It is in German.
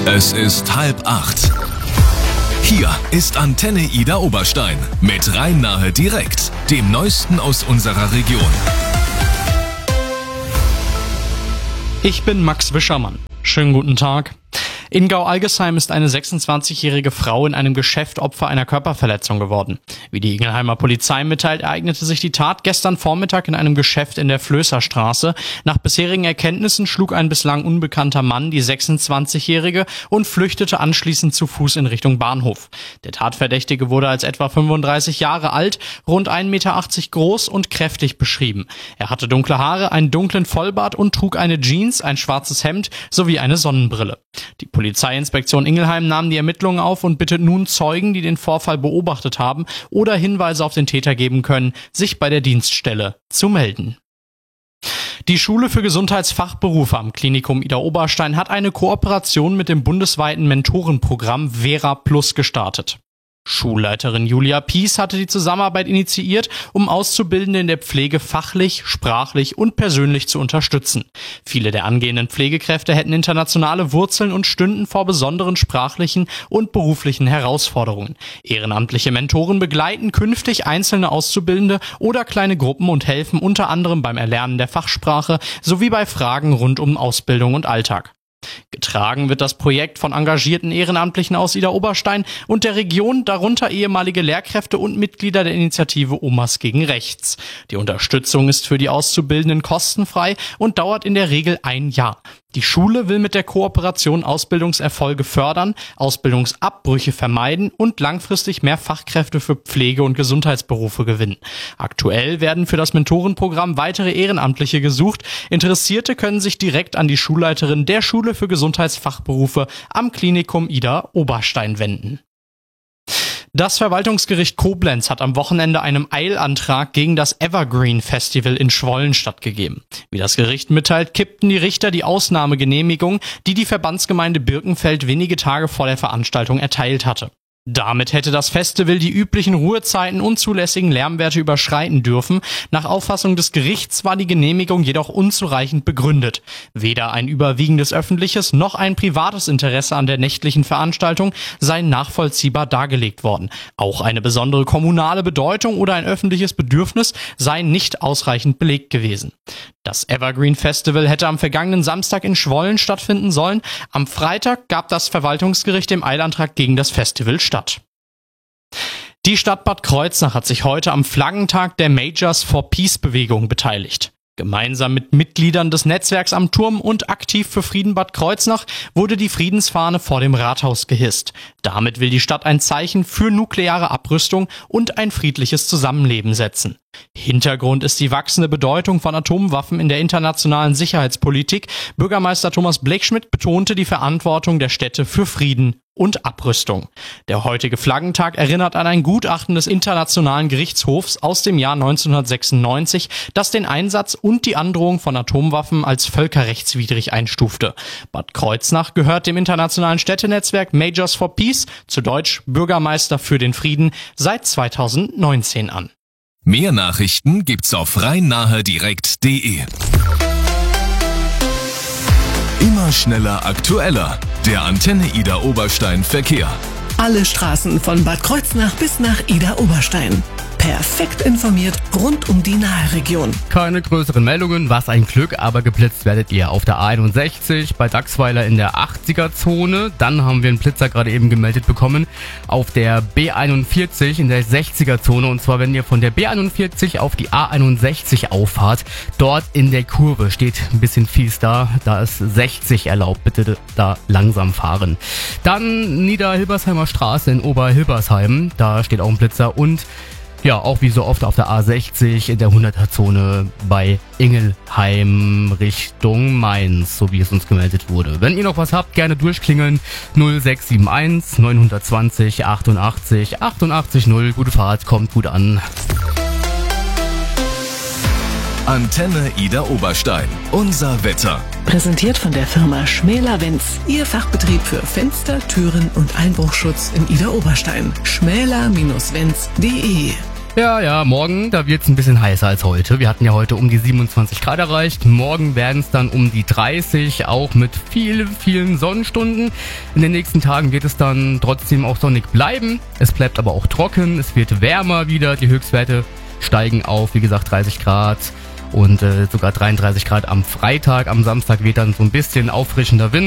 Es ist 7:30. Hier ist Antenne Ida Oberstein mit Rhein-Nahe direkt, dem Neuesten aus unserer Region. Ich bin Max Wischermann. Schönen guten Tag. In Gau-Algesheim ist eine 26-jährige Frau in einem Geschäft Opfer einer Körperverletzung geworden. Wie die Ingelheimer Polizei mitteilt, ereignete sich die Tat gestern Vormittag in einem Geschäft in der Flößerstraße. Nach bisherigen Erkenntnissen schlug ein bislang unbekannter Mann die 26-jährige und flüchtete anschließend zu Fuß in Richtung Bahnhof. Der Tatverdächtige wurde als etwa 35 Jahre alt, rund 1,80 Meter groß und kräftig beschrieben. Er hatte dunkle Haare, einen dunklen Vollbart und trug eine Jeans, ein schwarzes Hemd sowie eine Sonnenbrille. Die Polizeiinspektion Ingelheim nahm die Ermittlungen auf und bittet nun Zeugen, die den Vorfall beobachtet haben oder Hinweise auf den Täter geben können, sich bei der Dienststelle zu melden. Die Schule für Gesundheitsfachberufe am Klinikum Ida Oberstein hat eine Kooperation mit dem bundesweiten Mentorenprogramm Vera Plus gestartet. Schulleiterin Julia Pies hatte die Zusammenarbeit initiiert, um Auszubildende in der Pflege fachlich, sprachlich und persönlich zu unterstützen. Viele der angehenden Pflegekräfte hätten internationale Wurzeln und stünden vor besonderen sprachlichen und beruflichen Herausforderungen. Ehrenamtliche Mentoren begleiten künftig einzelne Auszubildende oder kleine Gruppen und helfen unter anderem beim Erlernen der Fachsprache sowie bei Fragen rund um Ausbildung und Alltag. Getragen wird das Projekt von engagierten Ehrenamtlichen aus Ida Oberstein und der Region, darunter ehemalige Lehrkräfte und Mitglieder der Initiative Omas gegen Rechts. Die Unterstützung ist für die Auszubildenden kostenfrei und dauert in der Regel 1 Jahr. Die Schule will mit der Kooperation Ausbildungserfolge fördern, Ausbildungsabbrüche vermeiden und langfristig mehr Fachkräfte für Pflege- und Gesundheitsberufe gewinnen. Aktuell werden für das Mentorenprogramm weitere Ehrenamtliche gesucht. Interessierte können sich direkt an die Schulleiterin der Schule für Gesundheitsfachberufe am Klinikum Ida Oberstein wenden. Das Verwaltungsgericht Koblenz hat am Wochenende einem Eilantrag gegen das Evergreen Festival in Schwollen stattgegeben. Wie das Gericht mitteilt, kippten die Richter die Ausnahmegenehmigung, die die Verbandsgemeinde Birkenfeld wenige Tage vor der Veranstaltung erteilt hatte. Damit hätte das Festival die üblichen Ruhezeiten und zulässigen Lärmwerte überschreiten dürfen. Nach Auffassung des Gerichts war die Genehmigung jedoch unzureichend begründet. Weder ein überwiegendes öffentliches noch ein privates Interesse an der nächtlichen Veranstaltung sei nachvollziehbar dargelegt worden. Auch eine besondere kommunale Bedeutung oder ein öffentliches Bedürfnis sei nicht ausreichend belegt gewesen. Das Evergreen Festival hätte am vergangenen Samstag in Schwollen stattfinden sollen. Am Freitag gab das Verwaltungsgericht dem Eilantrag gegen das Festival statt. Die Stadt Bad Kreuznach hat sich heute am Flaggentag der Majors for Peace Bewegung beteiligt. Gemeinsam mit Mitgliedern des Netzwerks am Turm und Aktiv für Frieden Bad Kreuznach wurde die Friedensfahne vor dem Rathaus gehisst. Damit will die Stadt ein Zeichen für nukleare Abrüstung und ein friedliches Zusammenleben setzen. Hintergrund ist die wachsende Bedeutung von Atomwaffen in der internationalen Sicherheitspolitik. Bürgermeister Thomas Blechschmidt betonte die Verantwortung der Städte für Frieden und Abrüstung. Der heutige Flaggentag erinnert an ein Gutachten des Internationalen Gerichtshofs aus dem Jahr 1996, das den Einsatz und die Androhung von Atomwaffen als völkerrechtswidrig einstufte. Bad Kreuznach gehört dem internationalen Städtenetzwerk Majors for Peace, zu Deutsch Bürgermeister für den Frieden, seit 2019 an. Mehr Nachrichten gibt's auf rhein-nahe-direkt.de. Immer schneller, aktueller. Der Antenne Ida Oberstein Verkehr. Alle Straßen von Bad Kreuznach bis nach Ida Oberstein. Perfekt informiert rund um die Nahe-Region. Keine größeren Meldungen, was ein Glück, aber geblitzt werdet ihr auf der A61 bei Dachsweiler in der 80er-Zone. Dann haben wir einen Blitzer gerade eben gemeldet bekommen auf der B41 in der 60er-Zone. Und zwar, wenn ihr von der B41 auf die A61 auffahrt, dort in der Kurve steht ein bisschen fies da ist 60 erlaubt, bitte da langsam fahren. Dann Niederhilbersheimer Straße in Oberhilbersheim, da steht auch ein Blitzer und ja, auch wie so oft auf der A60 in der 100er-Zone bei Ingelheim Richtung Mainz, so wie es uns gemeldet wurde. Wenn ihr noch was habt, gerne durchklingeln. 0671 920 88 88 0. Gute Fahrt, kommt gut an. Antenne Ida Oberstein. Unser Wetter. Präsentiert von der Firma Schmäler-Wenz. Ihr Fachbetrieb für Fenster, Türen und Einbruchschutz in Ida Oberstein. schmäler-wenz.de Ja, morgen, da wird's ein bisschen heißer als heute. Wir hatten ja heute um die 27 Grad erreicht. Morgen werden es dann um die 30, auch mit vielen Sonnenstunden. In den nächsten Tagen wird es dann trotzdem auch sonnig bleiben. Es bleibt aber auch trocken, es wird wärmer wieder. Die Höchstwerte steigen auf, wie gesagt, 30 Grad und sogar 33 Grad am Freitag. Am Samstag weht dann so ein bisschen auffrischender Wind.